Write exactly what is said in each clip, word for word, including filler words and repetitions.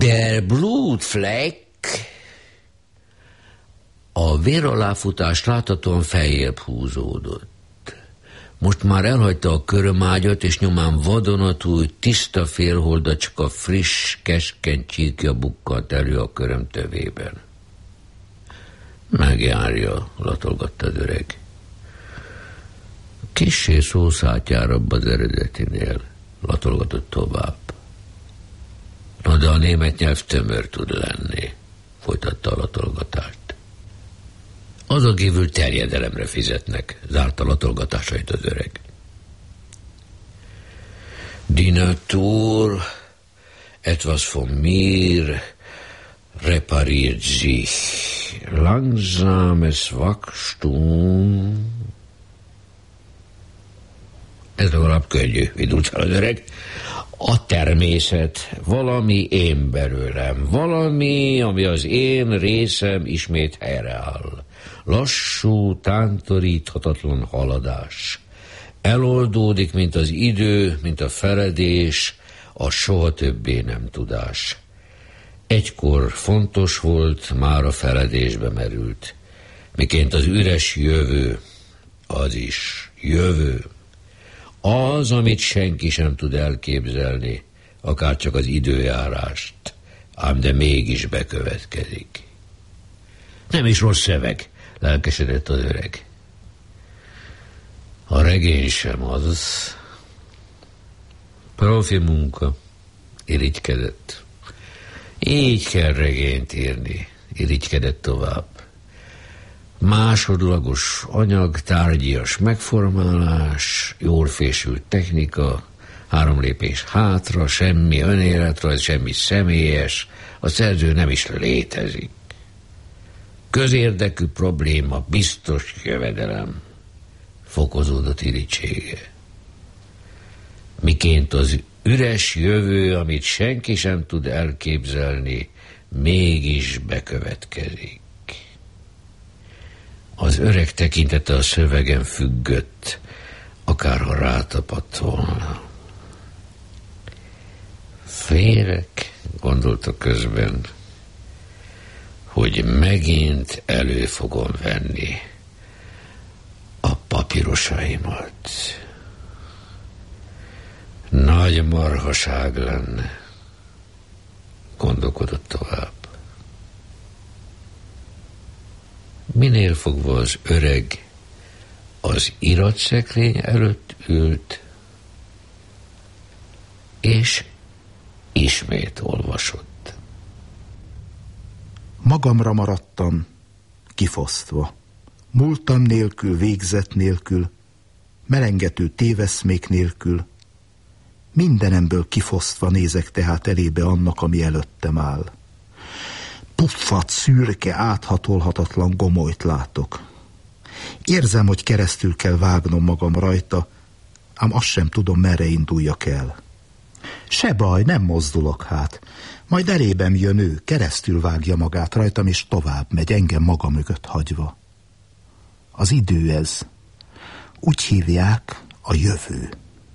Der Blutfleck, a véraláfutás láthatóan feljebb húzódott. Most már elhagyta a körömágyat, és nyomán vadonatúj, tiszta félholdacska friss, keskeny csíkja bukkant elő a köröm tövében. Megjárja, latolgatta az öreg. Kissé szószátyárabb az eredetinél, latolgatott tovább. Na de a német nyelv tömör tud lenni, folytatta a latolgatást. Azon kívül terjedelemre fizetnek, zárta latolgatásait az öreg. Die Natur, etwas von mir repariert sich. Langsames Wachstum. Ez legalább könnyű, vidult fel az öreg. A természet, valami én belőlem, valami, ami az én részem ismét helyreáll. Lassú, tántoríthatatlan haladás. Eloldódik, mint az idő, mint a feledés, a soha többé nem tudás. Egykor fontos volt, már a feledésbe merült. Miként az üres jövő, az is jövő. Az, amit senki sem tud elképzelni, akár csak az időjárást, ám de mégis bekövetkezik. Nem is rossz szöveg, lelkesedett az öreg. A regény sem az. Profi munka, irigykedett. Így kell regényt írni, irigykedett tovább. Másodlagos anyag, tárgyias megformálás, jól fésült technika, három lépés hátra, semmi önéletrajz, semmi személyes, a szerző nem is létezik. Közérdekű probléma, biztos jövedelem, fokozódott irítsége. Miként az üres jövő, amit senki sem tud elképzelni, mégis bekövetkezik. Az öreg tekintete a szövegen függött, akárha rátapadt volna. Félek, gondolta közben, hogy megint elő fogom venni a papírosaimat. Nagy marhaság lenne, gondolkodott tovább. Minél fogva az öreg az iratszekrény előtt ült, és ismét olvasott. Magamra maradtam, kifosztva. Múltam nélkül, végzet nélkül, melengető téveszmék nélkül. Mindenemből kifosztva nézek tehát elébe annak, ami előttem áll. Puffat, szürke, áthatolhatatlan gomolyt látok. Érzem, hogy keresztül kell vágnom magam rajta, ám azt sem tudom, merre induljak el. Se baj, nem mozdulok hát. Majd elébem jön ő, keresztül vágja magát rajtam, és tovább megy, engem maga mögött hagyva. Az idő ez. Úgy hívják, a jövő.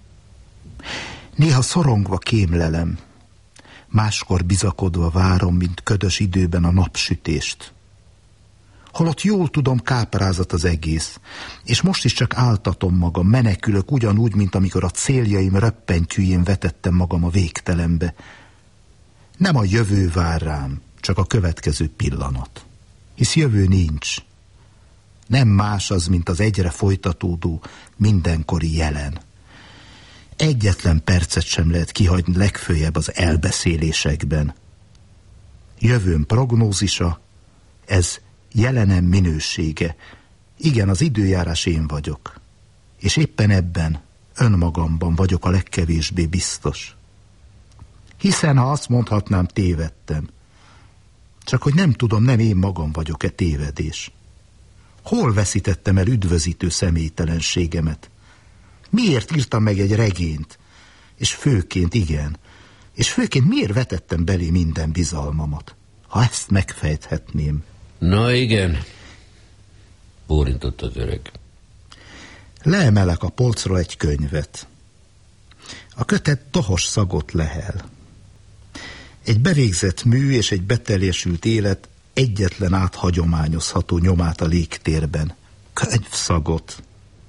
Néha szorongva kémlelem, máskor bizakodva várom, mint ködös időben a napsütést. Holott jól tudom, káprázat az egész, és most is csak áltatom magam, menekülök ugyanúgy, mint amikor a céljaim röppentyűjén vetettem magam a végtelenbe. Nem a jövő vár rám, csak a következő pillanat. Hisz jövő nincs. Nem más az, mint az egyre folytatódó, mindenkori jelen. Egyetlen percet sem lehet kihagyni legföljebb az elbeszélésekben. Jövőm prognózisa, ez jelenem minősége. Igen, az időjárás én vagyok. És éppen ebben, önmagamban vagyok a legkevésbé biztos. Hiszen, ha azt mondhatnám, tévedtem. Csak hogy nem tudom, nem én magam vagyok-e tévedés. Hol veszítettem el üdvözítő személytelenségemet? Miért írtam meg egy regényt? És főként, igen, és főként miért vetettem belé minden bizalmamat? Ha ezt megfejthetném. Na igen, bólintott az öreg. Leemelek a polcról egy könyvet. A kötet tohos szagot lehel. Egy bevégzett mű és egy beteljesült élet egyetlen áthagyományozható nyomát a légtérben. Könyvszagot.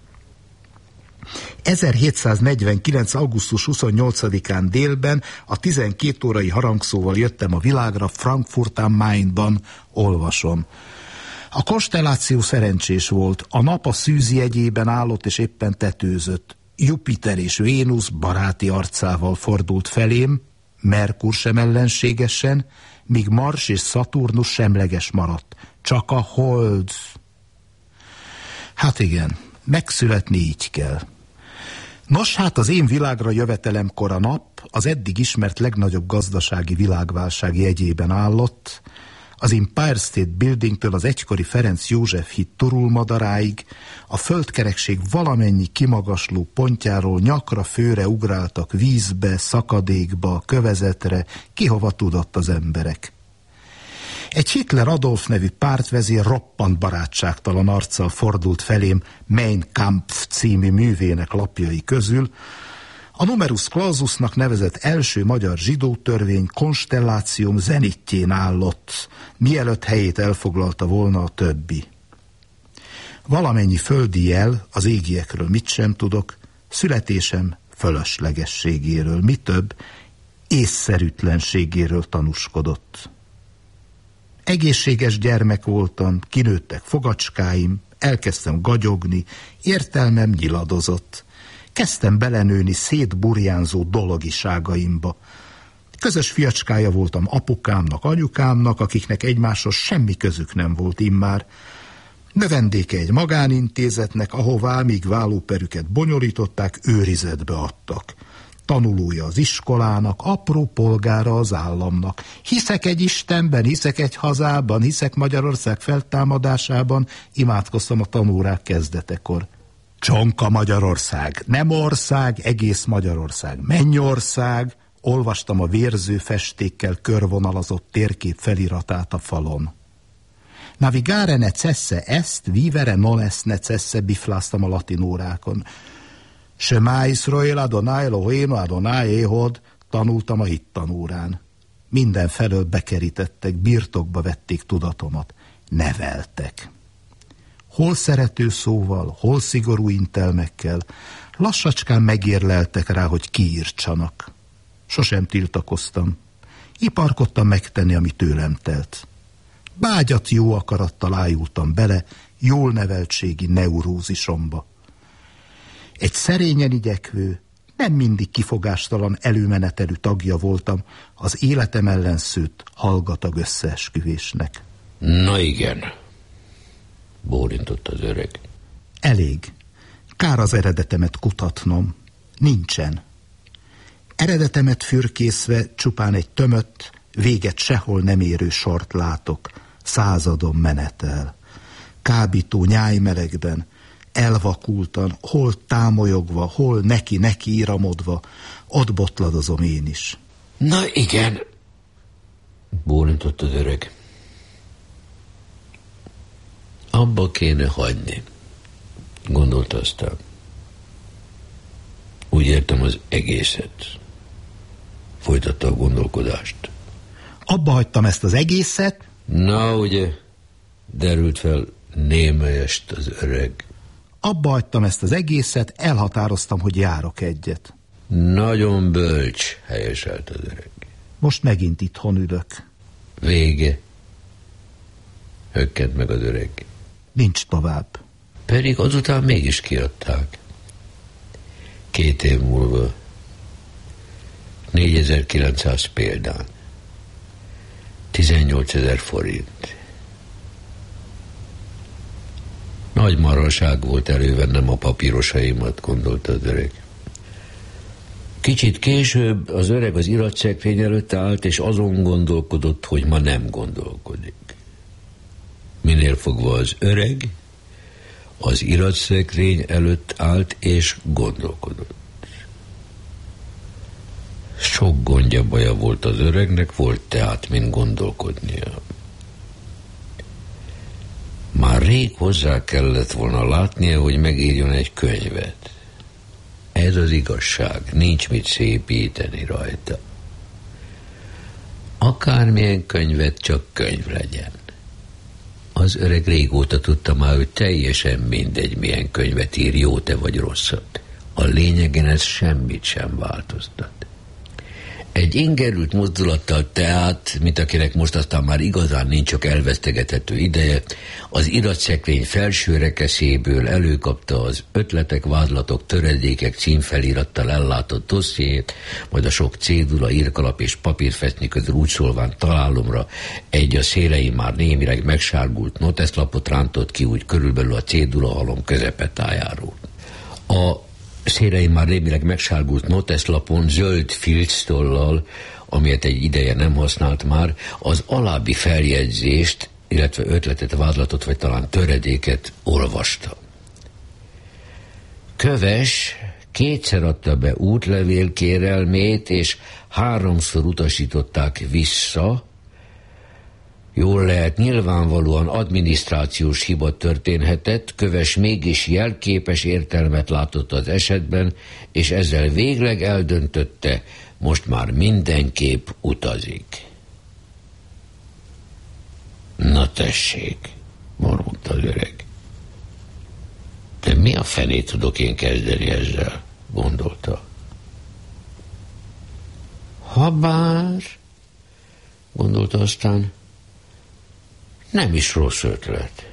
ezerhétszáznegyvenkilenc. augusztus huszonnyolcadikán délben a tizenkét órai harangszóval jöttem a világra, Frankfurt am Mainban, olvasom. A konstelláció szerencsés volt, a nap a szűz jegyében állott és éppen tetőzött. Jupiter és Vénusz baráti arcával fordult felém, Merkur sem ellenségesen, míg Mars és Szaturnus semleges maradt. Csak a hold. Hát igen, megszületni így kell. Nos, hát az én világra jövetelemkor a nap az eddig ismert legnagyobb gazdasági világválság jegyében állott, az Empire State Buildingtől az egykori Ferenc József híd Turulmadaráig, a földkerekség valamennyi kimagasló pontjáról nyakra főre ugráltak vízbe, szakadékba, kövezetre, ki hova tudott az emberek. Egy Hitler Adolf nevű pártvezér roppant barátságtalan arccal fordult felém Mein Kampf című művének lapjai közül. A numerus claususnak nevezett első magyar zsidó törvény konstellációm zenitjén állott, mielőtt helyét elfoglalta volna a többi. Valamennyi földi jel, az égiekről mit sem tudok, születésem fölöslegességéről, mi több, észszerűtlenségéről tanúskodott. Egészséges gyermek voltam, kinőttek fogacskáim, elkezdtem gagyogni, értelmem nyiladozott. Kezdtem belenőni szétburjánzó dologiságaimba. Közös fiacskája voltam apukámnak, anyukámnak, akiknek egymáshoz semmi közük nem volt immár. Növendéke egy magánintézetnek, ahová, míg vállóperüket bonyolították, őrizetbe adtak. Tanulója az iskolának, apró polgára az államnak. Hiszek egy Istenben, hiszek egy hazában, hiszek Magyarország feltámadásában, imádkoztam a tanórák kezdetekor. Csonka Magyarország, nem ország, egész Magyarország, mennyország, olvastam a vérző festékkel körvonalazott térkép feliratát a falon. Navigare necesse est, vivere non est necesse, bifláztam a latin órákon. Shema Israel Adonai Eloheinu Adonai Ehod, tanultam a hittanórán. Mindenfelől bekerítettek, birtokba vették tudatomat, neveltek. Hol szerető szóval, hol szigorú intelmekkel, lassacskán megérleltek rá, hogy kiírtsanak. Sosem tiltakoztam. Iparkodtam megtenni, ami tőlem telt. Bágyat jó akarattal ájultam bele jól neveltségi neurózisomba. Egy szerényen igyekvő, nem mindig kifogástalan előmenetelű tagja voltam az életem ellen szőtt hallgatag összeesküvésnek. Na igen, bólintott az öreg. Elég. Kár az eredetemet kutatnom. Nincsen. Eredetemet fürkészve csupán egy tömött, véget sehol nem érő sort látok. Századon menetel. Kábító nyájmelegben, elvakultan, hol támolyogva, hol neki-neki íramodva, ott botladozom én is. Na igen, bólintott az öreg. Abba kéne hagyni, gondolta aztán. Úgy értem az egészet. Folytatta a gondolkodást. Abba hagytam ezt az egészet? Na, ugye, derült fel némelyest az öreg. Abba hagytam ezt az egészet, elhatároztam, hogy járok egyet. Nagyon bölcs, helyeselt az öreg. Most megint itthon ülök. Vége. Hökkent meg az öreg. Nincs tovább. Pedig azután mégis kiadták. Két év múlva. négyezer-kilencszáz példán. tizennyolcezer forint. Nagy marhaság volt elővennem a papírosaimat, gondolta az öreg. Kicsit később az öreg az iratszekrény előtt állt, és azon gondolkodott, hogy ma nem gondolkodik. Minél fogva az öreg az iratszekrény előtt állt és gondolkodott. Sok gondja, baja volt az öregnek, volt tehát, mint gondolkodnia. Már rég hozzá kellett volna látnia, hogy megírjon egy könyvet. Ez az igazság, nincs mit szépíteni rajta. Akármilyen könyvet, csak könyv legyen. Az öreg régóta tudta már, hogy teljesen mindegy, milyen könyvet ír, jót-e vagy rosszat. A lényegen ez semmit sem változtat. Egy ingerült mozdulattal tehát, mint akinek most aztán már igazán nincs csak elvesztegethető ideje, az iratszekrény felső rekeszéből előkapta az ötletek, vádlatok, töredékek címfelirattal ellátott dossziét, majd a sok cédula, írkalap és papírfestni közül úgy szólván találomra egy a szélein már némileg megsárgult noteszlapot rántott ki úgy körülbelül a cédula halom közepetájáról. A szélein már némileg megsárgult noteszlapon zöld filctollal, amelyet egy ideje nem használt már, az alábbi feljegyzést, illetve ötletet, vádlatot, vagy talán töredéket olvasta. Köves kétszer adta be útlevél kérelmét, és háromszor utasították vissza. Jól lehet, nyilvánvalóan adminisztrációs hiba történhetett, Köves mégis jelképes értelmet látott az esetben, és ezzel végleg eldöntötte, most már mindenképp utazik. Na tessék, mormogta az öreg. De mi a fenét tudok én kezdeni ezzel? Gondolta. Habár, gondolta aztán, nem is rossz ötlet.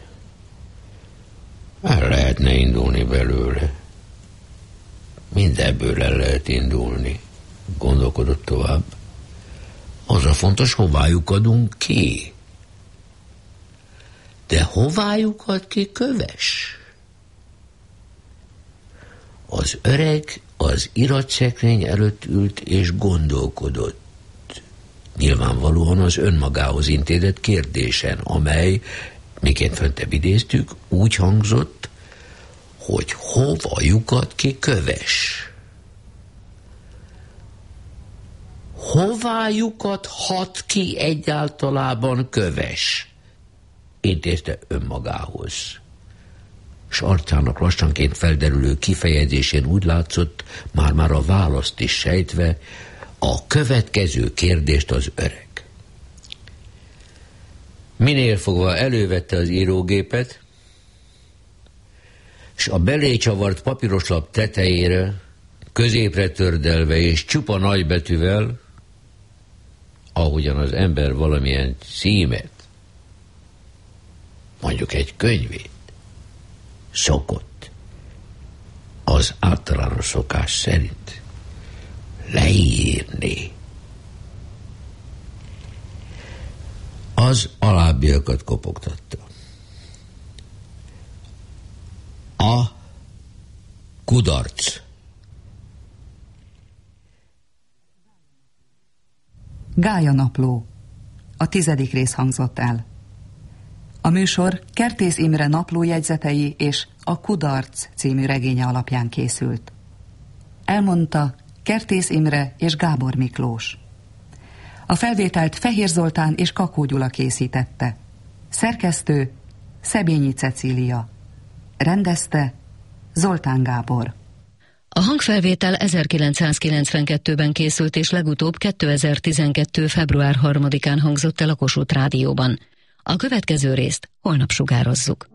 El lehetne indulni belőle. Mindebből el lehet indulni, gondolkodott tovább. Az a fontos, hovájuk adunk ki. De hovájuk ad ki Köves? Az öreg az iratszekrény előtt ült és gondolkodott. Nyilvánvalóan az önmagához intézett kérdésen, amely, miként föntebb idéztük, úgy hangzott, hogy hova lyukad ki Köves? Hová lyukadhat ki egyáltalában Köves? Intézte önmagához. S arcának lassanként felderülő kifejezésén úgy látszott, már-már a választ is sejtve, a következő kérdést az öreg. Minél fogva elővette az írógépet, s a belé csavart papíroslap tetejére, középre tördelve és csupa nagybetűvel, ahogyan az ember valamilyen címet, mondjuk egy könyvét, szokott, az általános szokás szerint leírni. Az alábbiakat kopogtatta. A kudarc. Gálya napló. A tizedik rész hangzott el. A műsor Kertész Imre naplójegyzetei és a Kudarc című regénye alapján készült. Elmondta Kertész Imre és Gábor Miklós. A felvételt Fehér Zoltán és Kakó Gyula készítette. Szerkesztő Szebényi Cecília. Rendezte Zoltán Gábor. A hangfelvétel ezerkilencszázkilencvenkettőben készült, és legutóbb kétezer-tizenkettő. február harmadikán hangzott el a Kossuth Rádióban. A következő részt holnap sugározzuk.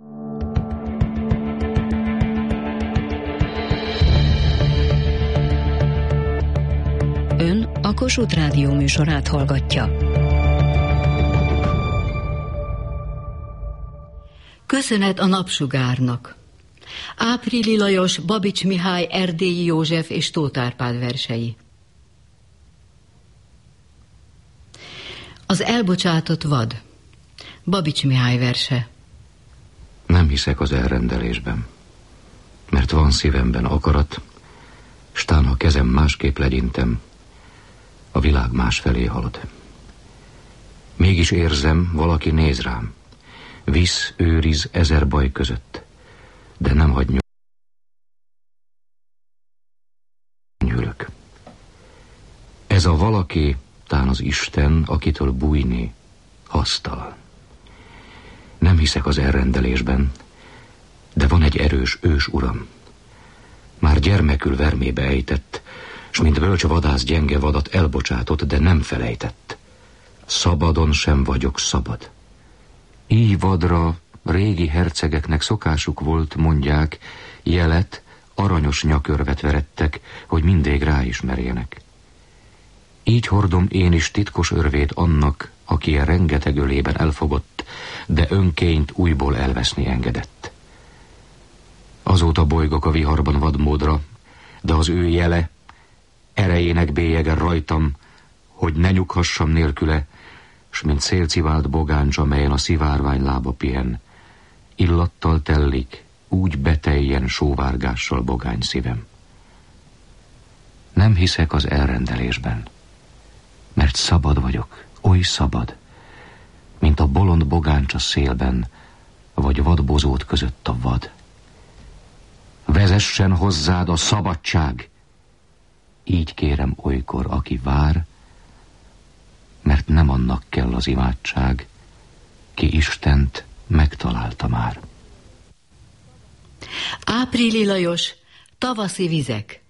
Ön a Kossuth Rádió műsorát hallgatja. Köszönet a Napsugárnak. Áprili Lajos, Babics Mihály, Erdélyi József és Tóth Árpád versei. Az elbocsátott vad. Babics Mihály verse. Nem hiszek az elrendelésben, mert van szívemben akarat, s tán ha kezem másképp legyintem, a világ másfelé halad. Mégis érzem, valaki néz rám, visz, őriz ezer baj között, de nem hagy nyűlök. Ez a valaki, tán az Isten, akitől bújni hasztalan. Nem hiszek az elrendelésben, de van egy erős ős uram. Már gyermekül vermébe ejtett, s mint bölcs vadász gyenge vadat elbocsátott, de nem felejtett. szabadon sem vagyok szabad. Így vadra régi hercegeknek szokásuk volt, mondják, jelet, aranyos nyakörvet verettek, hogy mindig ráismerjenek. Így hordom én is titkos örvét annak, aki a rengeteg ölében elfogott, de önként újból elveszni engedett. Azóta bolygok a viharban vadmódra, de az ő jele, erejének bélyege rajtam, hogy ne nyughassam nélküle, s mint szélcivált bogáncsa, melyen a szivárvány lába pihen, illattal tellik, úgy beteljen sóvárgással bogány szívem. Nem hiszek az elrendelésben, mert szabad vagyok, oly szabad, mint a bolond bogáncsa szélben, vagy vadbozót között a vad. Vezessen hozzád a szabadság, így kérem olykor, aki vár, mert nem annak kell az imádság, ki Istent megtalálta már. Áprili Lajos, tavaszi vizek.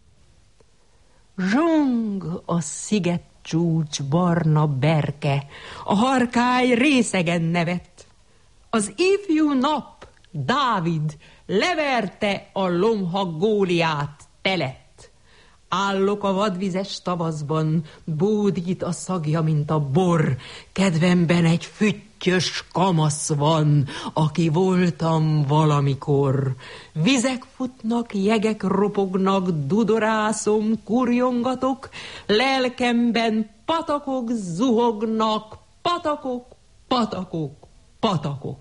Zsong a sziget csúcs barna berke, a harkály részegen nevet. Az ifjú nap, Dávid, leverte a lomha Góliát telet. Állok a vadvizes tavaszban, bódít a szagja, mint a bor. Kedvemben egy füttyös kamasz van, aki voltam valamikor. Vizek futnak, jegek ropognak, dudorászom, kurjongatok, lelkemben patakok zuhognak, patakok, patakok, patakok.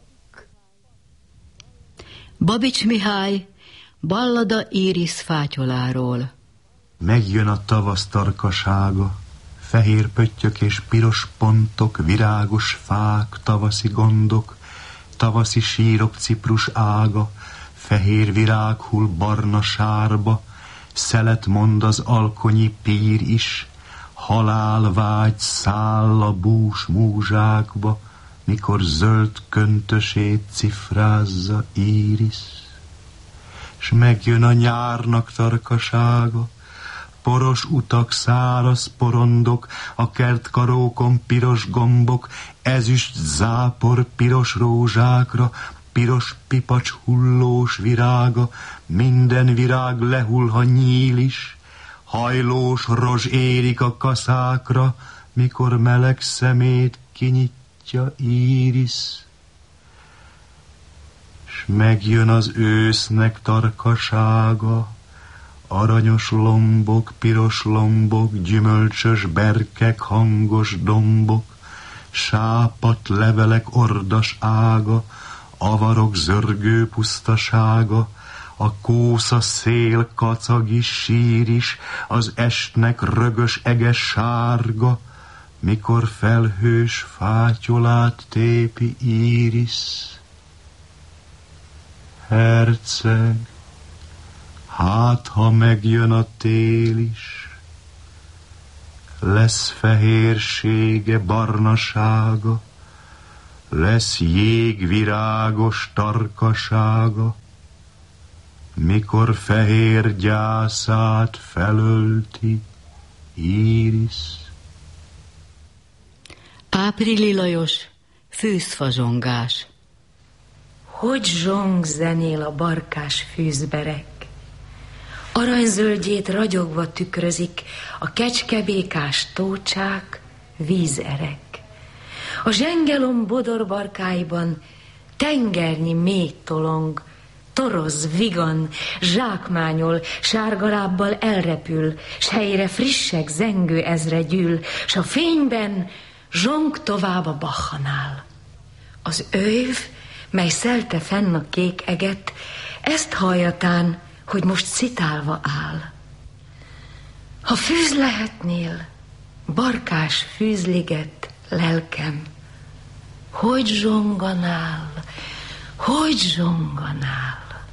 Babics Mihály, ballada Íris fátyoláról. Megjön a tavasz tarkasága, fehér pöttyök és piros pontok, virágos fák, tavaszi gondok, tavaszi sírok Ciprus ága, fehér virág hull barna sárba, szelet mond az alkonyi pír is, halálvágy száll a bús múzsákba, mikor zöld köntösét cifrázza Íris. S megjön a nyárnak tarkasága, poros utak, száraz porondok, a kertkarókon piros gombok, ezüst zápor piros rózsákra, piros pipacs hullós virága, minden virág lehull, ha nyíl is, hajlós rozs érik a kaszákra, mikor meleg szemét kinyitja Íris. S megjön az ősznek tarkasága, aranyos lombok, piros lombok, gyümölcsös berkek, hangos dombok, sápadt levelek ordas ága, avarok zörgő pusztasága, a kósza szél kacag is, sír is, az estnek rögös eges sárga, mikor felhős fátyolát tépi Íris. Herceg, hát ha megjön a tél is, lesz fehérsége, barnasága, lesz jégvirágos tarkasága, mikor fehér gyászát felölti Íris. Áprili Lajos, fűzfazsongás. Hogy zsong zenél a barkás fűzberek, aranyzöldjét ragyogva tükrözik a kecskebékás tócsák, vízerek. A zsengelom bodorbarkáiban tengernyi mély tolong, toroz, vigan, zsákmányol, sárgalábbal elrepül, s helyére frissek, zengő ezre gyűl, s a fényben zsong tovább a bachanál. Az őv, mely szelte fenn a kék eget, ezt halljatán, hogy most szitálva áll. Ha fűz lehetnél, barkás fűzliget, lelkem, hogy zsonganál, hogy zsonganál.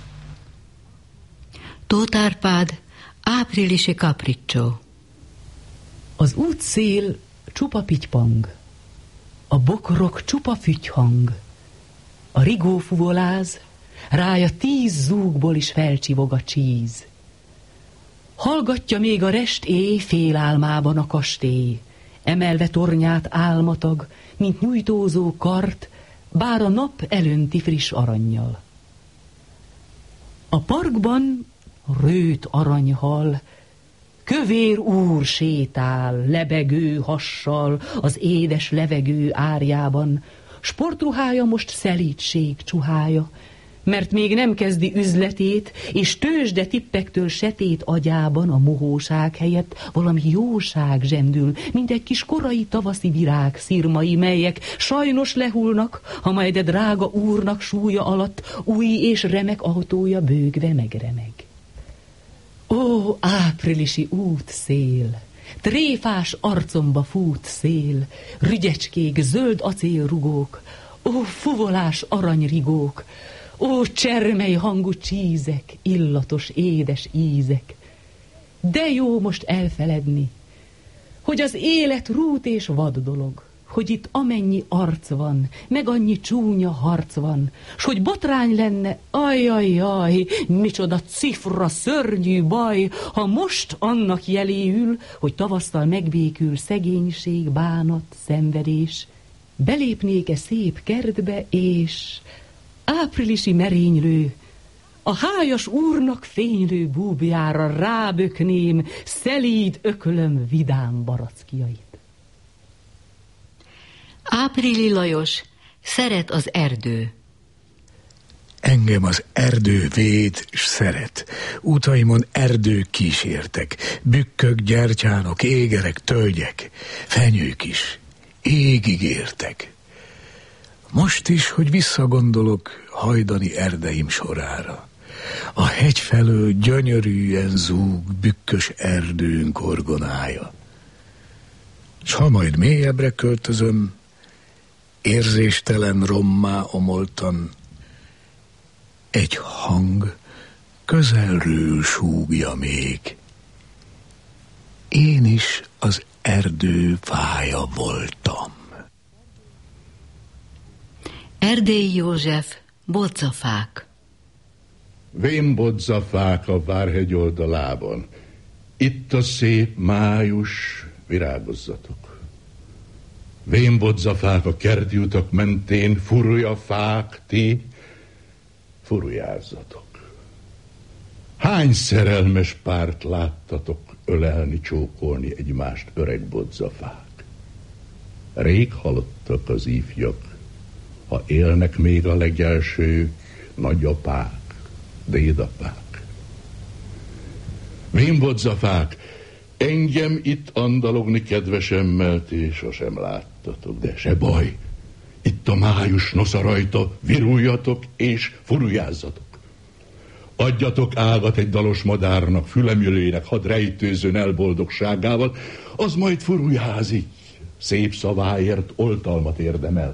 Tóth Árpád, áprilisi capriccio. Az útszél csupa pitypang, a bokrok csupa fütyhang, a rigó fuvoláz, rája tíz zúgból is felcsivog a csíz. Hallgatja még a rest éj félálmában a kastély, emelve tornyát álmatag, mint nyújtózó kart, bár a nap elönti friss arannyal. A parkban rőt aranyhal, kövér úr sétál, lebegő hassal az édes levegő árjában, sportruhája most szelídség csuhája, mert még nem kezdi üzletét, és tőzsde tippektől setét agyában a mohóság helyett valami jóság zsendül, mint egy kis korai tavaszi virág szirmai, melyek sajnos lehulnak, ha majd a drága úrnak súlya alatt új és remek autója bőgve megremeg. Ó, áprilisi útszél, tréfás arcomba fut szél, rügyecskék, zöld acélrugók, ó, fuvolás aranyrigók, ó, csermely hangú csízek, illatos, édes ízek. De jó most elfeledni, hogy az élet rút és vad dolog, hogy itt amennyi arc van, meg annyi csúnya harc van, s hogy botrány lenne, ajajaj, micsoda cifra, szörnyű baj, ha most annak jeléül, hogy tavasszal megbékül szegénység, bánat, szenvedés, belépnék-e szép kertbe, és áprilisi merénylő, a hájas úrnak fénylő búbjára rábökném szelíd ökölöm vidám barackjait. Áprili Lajos, szeret az erdő. Engem az erdő véd, s szeret. Utaimon erdők kísértek, bükkök, gyertyánok, égerek, tölgyek, fenyők is, égig értek. Most is, hogy visszagondolok hajdani erdeim sorára, a hegy felől gyönyörűen zúg bükkös erdőnk orgonája. S ha majd mélyebbre költözöm, érzéstelen rommá omoltan, egy hang közelről súgja még. Én is az erdő fája voltam. Erdélyi József, bodzafák. Vén bodzafák a Várhegy oldalában. Itt a szép május, virágozzatok. Vén bodzafák a kerti utak mentén, furujafák, ti furujázzatok. Hány szerelmes párt láttatok ölelni, csókolni egymást, öreg bodzafák? Rég halottak az ifjak, ha élnek még a legelsők, nagyapák, dédapák. Vén bodzafák, engem itt andalogni kedvesemmel ti sosem láttatok, de se baj. Itt a május nosza rajta, viruljatok és furujázzatok. Adjatok ágat egy dalos madárnak, fülemülének, hadd rejtőzön el boldogságával, az majd furujázik, szép szaváért oltalmat érdemel.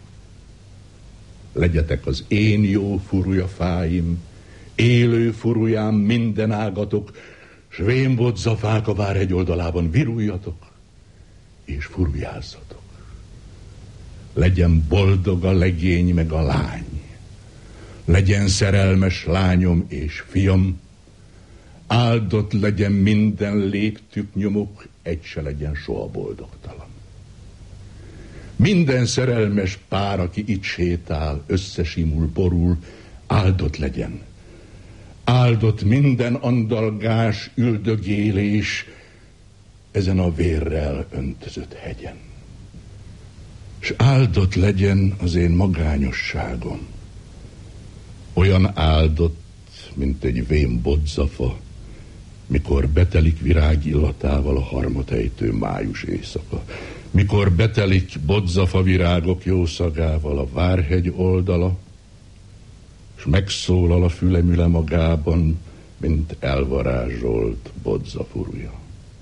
Legyetek az én jó furujafáim, élő furujám minden ágatok, s vén bodzafák a Várhegy oldalában, viruljatok és furujázzatok. Legyen boldog a legény meg a lány, legyen szerelmes lányom és fiam, áldott legyen minden léptük nyomuk, egy se legyen soha boldogtalan. Minden szerelmes pár, aki itt sétál, összesimul, borul, áldott legyen. Áldott minden andalgás, üldögélés ezen a vérrel öntözött hegyen. S áldott legyen az én magányosságom. Olyan áldott, mint egy vén bodzafa, mikor betelik virág illatával a harmatejtő május éjszaka. Mikor betelik bodzafa virágok jó szagával a Várhegy oldala, s megszólal a fülemüle magában, mint elvarázsolt bodzafuruja.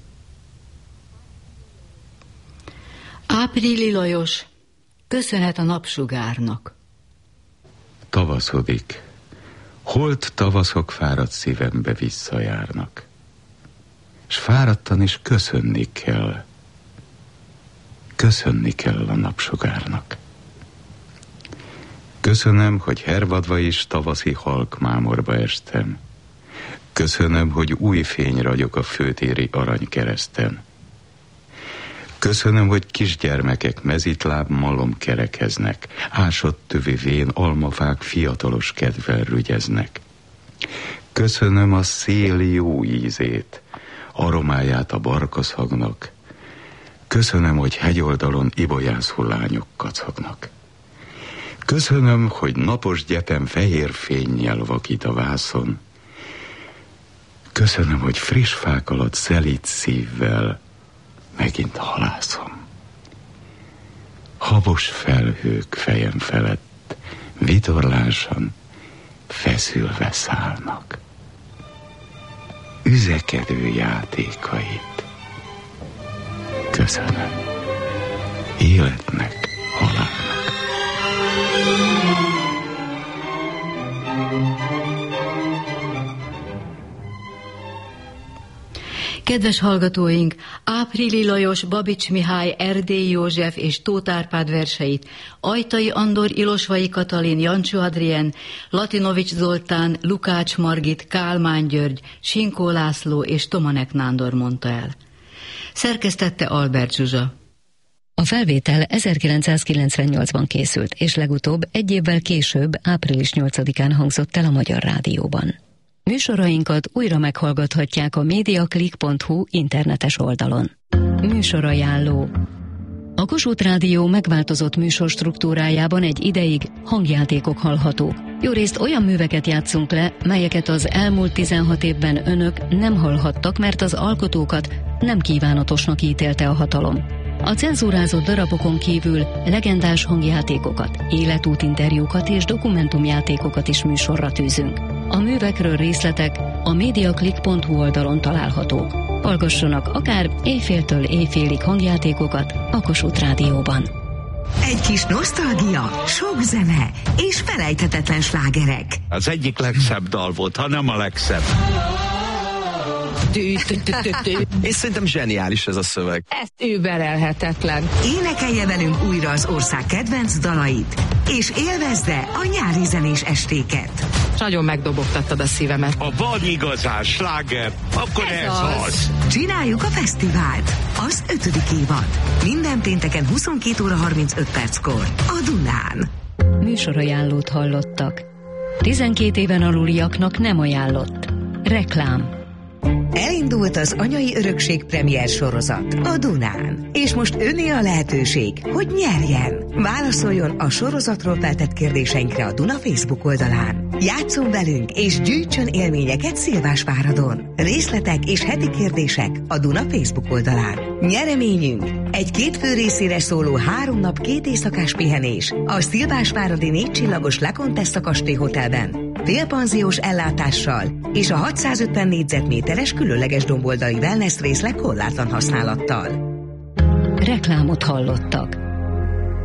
Áprili Lajos, köszönhet a napsugárnak. Tavaszodik. Holt tavaszok fáradt szívembe visszajárnak. S fáradtan is köszönni kell. Köszönni kell a napsugárnak. Köszönöm, hogy hervadva is tavaszi halk mámorba estem. Köszönöm, hogy új fény ragyog a főtéri aranykereszten. Köszönöm, hogy kisgyermekek mezitláb malom kerekeznek, ásott tövi vén almafák fiatalos kedvel rügyeznek. Köszönöm a szél jó ízét, aromáját a barkaszagnak. Köszönöm, hogy hegyoldalon ibolyászó lányok kacagnak. Köszönöm, hogy napos gyepem fehér fénnyel vakít a vászon. Köszönöm, hogy friss fák alatt szelíd szívvel megint halászom. Habos felhők fejem felett vitorlásan feszülve szállnak. Üzekedő játékait köszönöm. Életnek, halálnak. Kedves hallgatóink, Áprili Lajos, Babics Mihály, Erdélyi József és Tóth Árpád verseit Ajtai Andor, Ilosvai Katalin, Jancsó Adrien, Latinovics Zoltán, Lukács Margit, Kálmán György, Sinkó László és Tomanek Nándor mondta el. Szerkesztette Albert Zsuzsa. A felvétel ezerkilencszázkilencvennyolcban készült, és legutóbb egy évvel később, április nyolcadikán hangzott el a Magyar Rádióban. Műsorainkat újra meghallgathatják a mediaclick pont hu internetes oldalon. Műsorajánló. A Kossuth Rádió megváltozott műsorstruktúrájában egy ideig hangjátékok hallhatók. Jó részt olyan műveket játszunk le, melyeket az elmúlt tizenhat évben önök nem hallhattak, mert az alkotókat nem kívánatosnak ítélte a hatalom. A cenzúrázott darabokon kívül legendás hangjátékokat, életútinterjúkat és dokumentumjátékokat is műsorra tűzünk. A művekről részletek a mediaclick pont hu oldalon találhatók. Hallgassanak akár éjféltől éjfélig hangjátékokat a Kossuth Rádióban. Egy kis nosztalgia, sok zene és felejthetetlen slágerek. Az egyik legszebb dal volt, ha nem a legszebb. És szerintem zseniális ez a szöveg. Ez überelhetetlen. Énekelje velünk újra az ország kedvenc dalait, és élvezze a nyári zenés estéket. Nagyon megdobogtattad a szívemet. Ha van igazán sláger, akkor ez, ez az. az. Csináljuk a fesztivált. Az ötödik évad. Minden pénteken huszonkét óra harmincöt perckor a Dunán. Műsorajánlót hallottak. tizenkét éven aluliaknak nem ajánlott. Reklám. Elindult az Anyai Örökség premier sorozat a Dunán, és most öné a lehetőség, hogy nyerjen. Válaszoljon a sorozatról feltett kérdéseinkre a Duna Facebook oldalán. Játsszon velünk és gyűjtsön élményeket Szilvásváradon. Részletek és heti kérdések a Duna Facebook oldalán. Nyereményünk egy két fő részére szóló három nap két éjszakás pihenés a Szilvásváradi négy csillagos Le Contessa kastély hotelben, félpanziós ellátással és a hatszázötven négyzetméteres különleges domboldali wellness részleg korlátlan használattal. Reklámot hallottak.